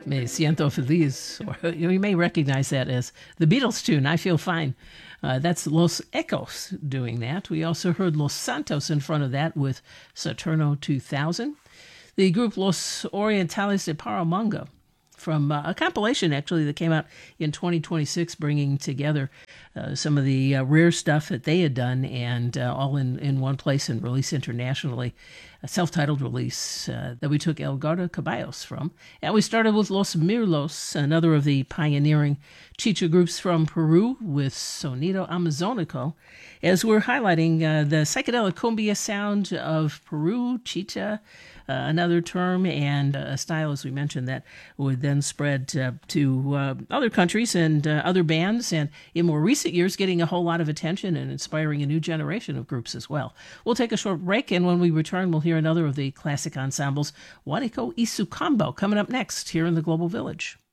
Me siento feliz, or you may recognize that as the Beatles tune, I Feel Fine. That's Los Ecos doing that. We also heard Los Santos in front of that with Saturno 2000. The group Los Orientales de Paramonga from a compilation actually that came out in 2026, bringing together some of the rare stuff that they had done and all in one place and released internationally. A self-titled release that we took El Garda Caballos from. And we started with Los Mirlos, another of the pioneering chicha groups from Peru with Sonido Amazonico, as we're highlighting the psychedelic cumbia sound of Peru, chicha, another term, and a style, as we mentioned, that would then spread to other countries and other bands, and in more recent years, getting a whole lot of attention and inspiring a new generation of groups as well. We'll take a short break, and when we return, we'll hear another of the classic ensembles, Juanico y Sucambo, coming up next here in the Global Village.